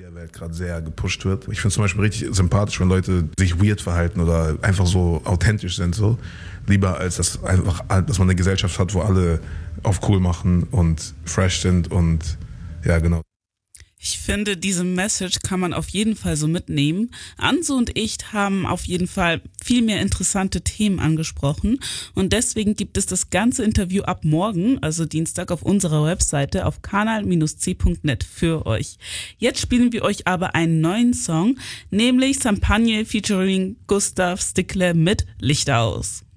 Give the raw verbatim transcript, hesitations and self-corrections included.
Welt gerade sehr gepusht wird. Ich finde es zum Beispiel richtig sympathisch, wenn Leute sich weird verhalten oder einfach so authentisch sind, so. Lieber als das einfach, dass man eine Gesellschaft hat, wo alle auf cool machen und fresh sind und ja, genau. Ich finde, diese Message kann man auf jeden Fall so mitnehmen. Anso und ich haben auf jeden Fall viel mehr interessante Themen angesprochen und deswegen gibt es das ganze Interview ab morgen, also Dienstag, auf unserer Webseite auf kanal Bindestrich c Punkt net für euch. Jetzt spielen wir euch aber einen neuen Song, nämlich Sampagne featuring Gustav Stickler mit Lichter aus.